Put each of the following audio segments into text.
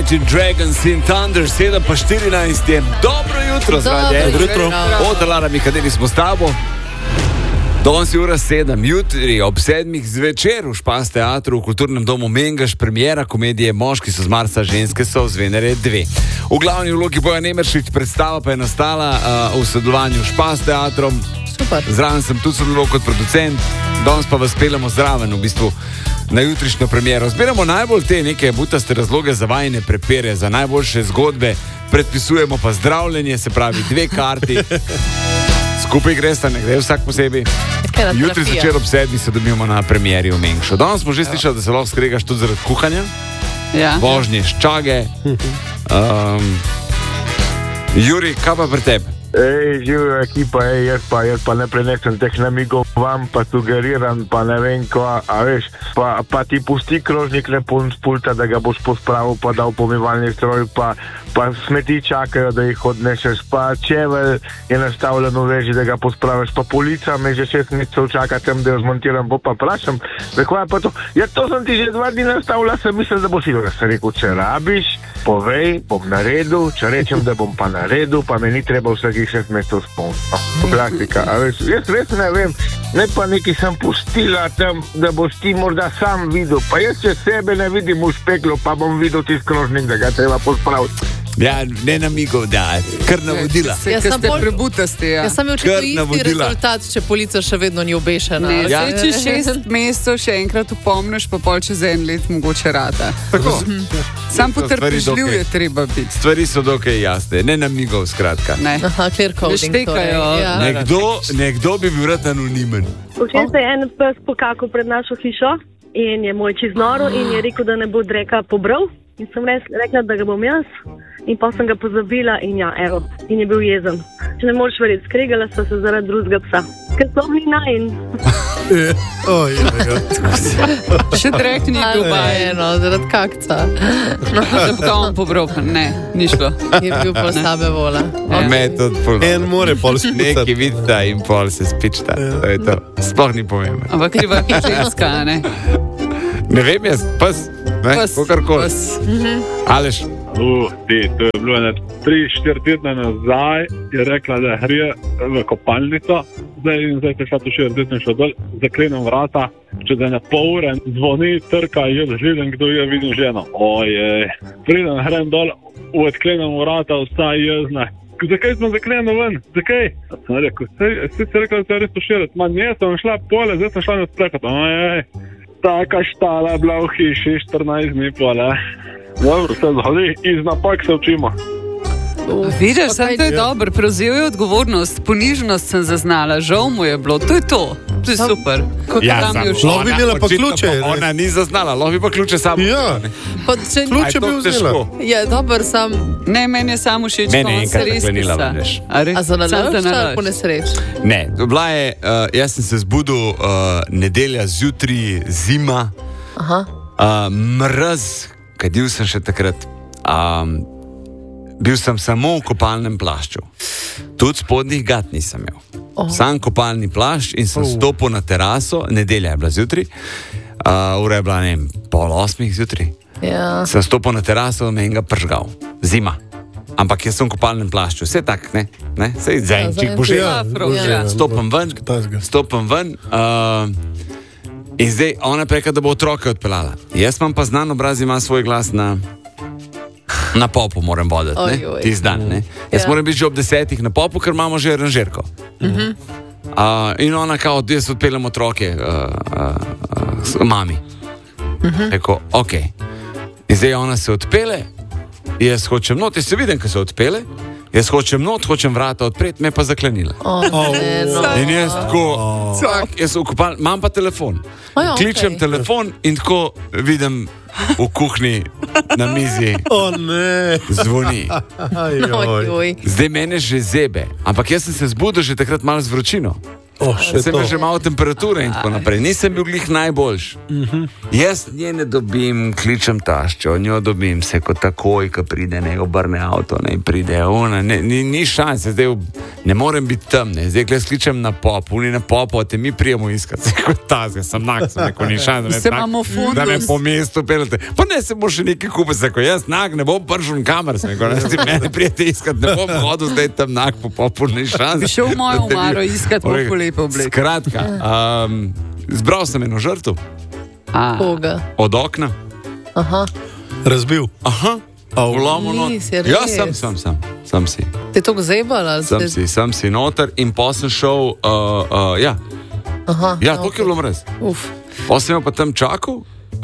Imagine Dragons in Thunder, 7:14 je. Dobro jutro, jutro. Od Lara Mikadeli smo s tabo. Danes je ura 7, jutri ob 7 zvečer v Špas teatru v kulturnem domu Mengaš premiera komedije Moški so z Marsa, ženske so z Venere 2. V glavni vlogi Bojan Emeršič, predstava pa je nastala v sodelovanju s Špas teatrom. Super. Zraven sem tudi sodeloval kot producent, danes pa vas peljemo zraven v bistvu na jutrišnjo premiero. Zbiramo najbolj te neke butaste razloge za vajine prepere, za najboljše zgodbe, predpisujemo pa zdravljenje, se pravi 2 karti. Skupaj gresta, ne gre vsak posebej. Jutri zvečer ob 7 se dobimo na premieri v Mengšu. Danes smo že slišali, da se lahko skregaš tudi zaradi kuhanja. Ja. Vožnje, ščage. Juri, kaj pa pri tebi? Živijo ekipa, jaz pa ne prenesem teh namigov vam, pa sugeriram, pa ne vem kva, a veš, pa ti pusti krožnik ne pun z pulta, da ga boš pospravil, pa dal pomivalni stroj, pa smeti čakajo, da jih odnešeš, pa čevelj je nastavljen v veži, da ga pospraviš, pa polica me že 6 mesecev čaka tam, da jo zmontiram, pa vprašam, kva je pa to? Ja, to sem ti že 2 dni nastavila, sem mislil, da boš videl, da sem rekel, če rabiš, povej, bom naredil, če rečem, da bom pa naredil, pa me ni treba vsakih 6 mesecev spomniti. Klasika, a veš, jaz res ne vem, ne pa nekaj sem pustila tam, da boš ti morda sam videl, pa jaz če sebe ne vidim v špeklu, pa bom videl tisti krožnik, da ga treba pospraviti. Ja, ne namigov, da, kar navodila. Jaz sem prebutasti, ja. Jaz sem imel čisto isti rezultat, če polica še vedno ni obešena. Ne, ja. Če 6 mesecev še enkrat upomniš, pa pol čez 1 let mogoče rata. Tako. Sam potrpežljiv je treba biti. Stvari so dokaj jasne, ne namigov, skratka. Ne. Aha, clear coding. Ja. Nekdo bi bil rad anonimen. Včeraj se je en pes pokakal pred našo hišo in je moj čez noro in je rekel, da ne bo dreka pobral. In sem rekla, da ga bom jaz. In pa sem ga pozabila in ja, evo, in je bil jezen. Če ne moreš verjeti, skregala sta se zaradi drugega psa. Ker to ni najin. Še drek ni bil pa eno, zaradi kakca. Da bi ga on pobral, ne, ni šlo. Je bil pa slabe vola. Metod pol. En more pol spita. Neki vidita in pol se spičta. To je to. Sploh ni pomembno. Ampak kriva je ženska, ne? Ne vem jaz, pes, ne, kakorkoli. Aleš. To je bilo 3-4 tedne nazaj, je rekla, da gre v kopalnico, zdaj se šla tu 4 tedne šla dol, zaklenem vrata, čez 1,5 ure, zvoni, trka, jaz želim, kdo je, vidim ženo. Ojej, pridem, grem dol, odklenem vrata, vsa jezna. Zakaj smo zaklenili ven? Zakaj? Sem rekel, si rekla, da se res poširati. Ma ne, sem šla pole, zdaj sem šla na sprehod. Ojej, taka štala bila v hiši, 14 dni pole. Dobro, se zhodi, iz napak se učimo. Vidiš, to je dobro, prevzel je odgovornost, ponižnost sem zaznala, žal mu je bilo, to je to. To je super. Lahko bi imela pa ključe. Ona ni zaznala, lahko bi pa ključe samo. Ja, ključe bi vzela. Ja, dober sam. Ne, meni je samo všeč, ko se res pisa. A za naložb ali po nesreč? Ne, bila je, jaz sem se zbudil nedelja zjutraj, zima, mraz, kadil sem še takrat. Bil sem samo v kopalnem plašču. Tudi spodnjih gat nisem imel. Sam kopalni plašč in sem stopil na teraso, nedelja je bila zjutraj, ura je bila, ne vem, 7:30 zjutraj. Ja. Sem stopil na teraso in me ga pržgal. Zima. Ampak jaz sem v kopalnem plašču, vse tak, ne? Sej zenčik bo že. Stopim ven. In zdaj ona preka, da bo otroke odpeljala. Jaz imam pa znan obraz, ima svoj glas na popu moram voditi, ne? Tisti dan, ne? Jaz moram biti že ob 10 na popu, ker imamo že aranžerko. In ona kao, jaz odpeljem otroke mami. Eko, okej. In zdaj ona se odpele, jaz hočem not, jaz se vidim, ko se odpele, jaz hočem not, hočem vrata odpreti, me pa zaklenila. In jaz tako, jaz imam pa telefon. Kličem telefon in tako vidim v kuhinji na mizi zvoni. Zdaj mene že zebe, ampak jaz sem se zbudil že takrat malo z vročino. Sem že malo temperature in tako naprej. Nisem bil glih najboljš. Jaz nje ne dobim, kličem taščo, njo dobim se kot takoj, ko pride ne obrne avto, ne pride ona, ni šanse, zdaj ne morem biti tam, ne. Zdaj, ko jaz kličem na pop, oni na popo, te mi prijemo iskati, se kot tazga, sem nak, sem neko ni šanse, da me po mestu pelete. Pa ne se bo še nekaj kupiti, se ko jaz nak, ne bom pršel kamer, se neko, mene prijete iskati, ne bom hodil zdaj tam nak po popu, ni šanse. Bi šel v mojo omaro iskati popu lepo oblek. Skratka, zbral sem eno žrtev. Koga? Od okna. Aha. Razbil. Aha. Vlomo not. Ja, sem si. Te to zebala? Sem si noter in potem šel, ja. Aha. Ja, to je bilo mrez. Potem sem pa tam čakal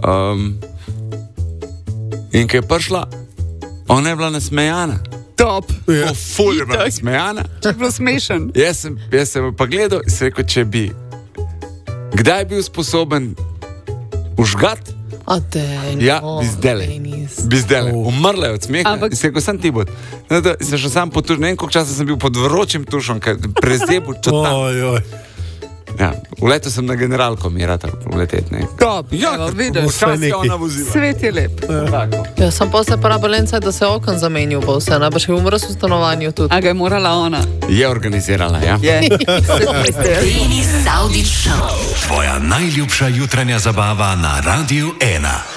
in ko je prišla, ona je bila nasmejana. Top. Ful je bila nasmejana. Če je bilo smešen. Jaz sem pa gledal in se rekel, če bi kdaj bil sposoben užgat? Ja, bizdele. Umrla je od smeha. In se rekel, sam ti bod. Se še sam potužil, ne vem, koliko časa sem bil pod vročim tušom, ker prezebu čotam. Ja, uletel sem na generalko, mi je rata uleteti, ne. Top, ja, vidiš. Svet je lep. Ja, sem pa se parabolenca, da se okon zamenil po vse, pa še umrl v stanovanju tudi. A ga je morala ona? Je organizirala, ja. Denis Saudić Show. Tvoja najljubša jutranja zabava na Radiu 1.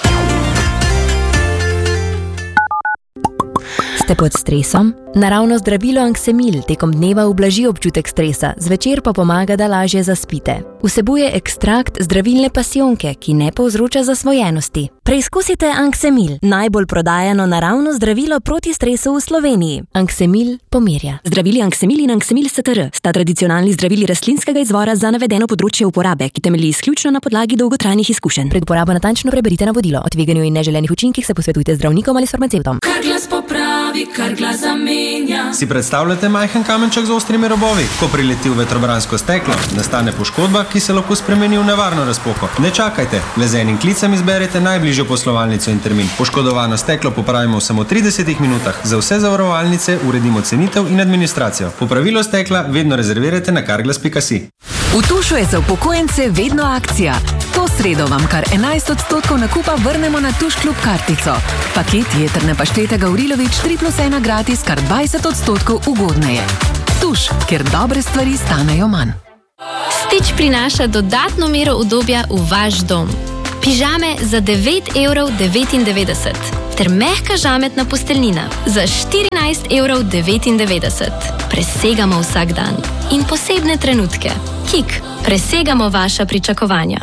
Ste pod stresom? Naravno zdravilo Anksemil tekom dneva ublaži občutek stresa, zvečer pa pomaga, da lažje zaspite. Vsebuje ekstrakt zdravilne pasijonke, ki ne povzroča zasvojenosti. Preizkusite Anksemil, najbolj prodajano naravno zdravilo proti stresu v Sloveniji. Anksemil pomirja. Zdravili Anksemil in Anksemil STR sta tradicionalni zdravili rastlinskega izvora za navedeno področje uporabe, ki temelji izključno na podlagi dolgotrajnih izkušenj. Pred uporabo natančno preberite navodilo. O tveganju in neželenih učinkih se posvetujte z zdravnikom ali s farmacevtom. Kar glas zamenja. Si predstavljate majhen kamenček z ostrimi robovi? Ko prileti v vetrobransko steklo, nastane poškodba, ki se lahko spremeni v nevarno razpoko. Ne čakajte, le z enim klicem izberete najbližjo poslovalnico in termin. Poškodovano steklo popravimo v samo 30 minutah. Za vse zavarovalnice uredimo cenitev in administracijo. Popravilo stekla vedno rezervirajte na carglass.si. V Tušu je za upokojence vedno akcija. To sredo vam kar 11% nakupa vrnemo na Tuš klub kartico. Paket jetrne paštete Gavrilović 3+1 gratis kar 20% ugodneje. Tuš, kjer dobre stvari stanejo manj. Stitch prinaša dodatno mero udobja v vaš dom. Pižame za 9,99 € ter mehka žametna posteljnina za 14,99 €. Presegamo vsak dan in posebne trenutke. Kik, presegamo vaša pričakovanja.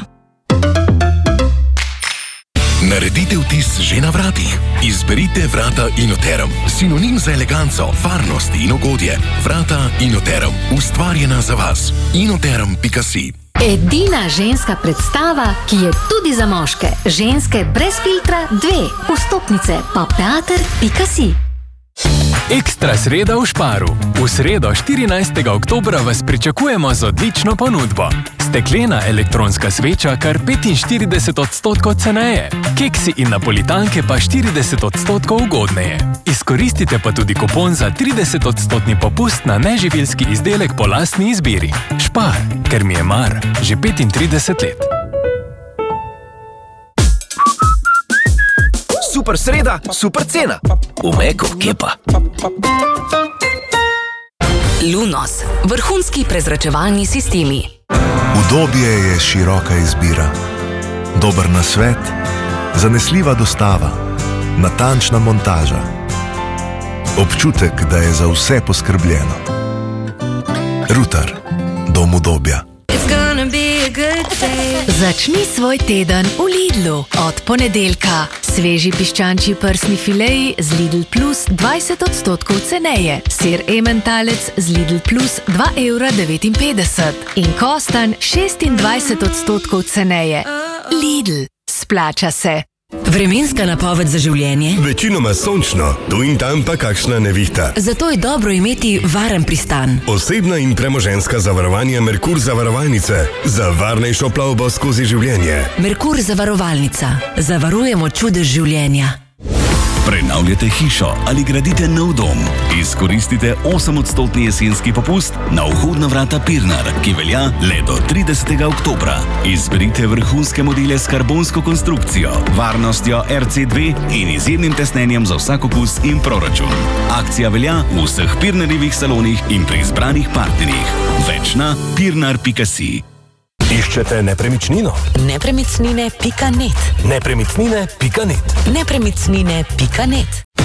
Naredite vtis že na vratih. Izberite vrata Inoterum. Sinonim za eleganco, varnost in ugodje. Vrata Inoterum. Ustvarjena za vas. Inoterum.si. Edina ženska predstava, ki je tudi za moške. Ženske brez filtra 2. Vstopnice pa teater.si. Ekstra sreda v Šparu. V sredo 14. oktobra vas pričakujemo z odlično ponudbo. Steklena elektronska sveča kar 45% ceneje. Keksi in napolitanke pa 40% ugodneje. Izkoristite pa tudi kupon za 30% popust na neživilski izdelek po lastni izbiri. Špar, ker mi je mar, že 35 let. Super sreda, super cena. V Meko, kepa. Lunos, vrhunski prezračevalni sistemi. Udobje je široka izbira. Dober nasvet, zanesljiva dostava, natančna montaža. Občutek, da je za vse poskrbljeno. Rutar, dom udobja. Začni svoj teden v Lidlu. Od ponedeljka. Sveži piščančji prsni fileji z Lidl Plus 20% ceneje. Sir ementalec z Lidl Plus 2,59 € in kostanj 26% ceneje. Lidl. Splača se. Vremenska napoved za življenje? Večinoma sončno, tu in tam pa kakšna nevihta. Zato je dobro imeti varen pristan. Osebna in premoženjska zavarovanja Merkur zavarovalnice za varnejšo plavbo skozi življenje. Merkur zavarovalnica. Zavarujemo čudež življenja. Prenav obnavljate hišo ali gradite nov dom, izkoristite 8% jesenski popust na vhodna vrata Pirnar, ki velja le do 30. oktobra. Izberite vrhunske modele s karbonsko konstrukcijo, varnostjo RC2 in izjemnim tesnenjem za vsak okus in proračun. Akcija velja v vseh Pirnarjevih salonih in pri izbranih partnerjih. Več na pirnar.si. Iščete nepremičnino? Nepremičnine.net. Nepremičnine.net. Nepremičnine.net.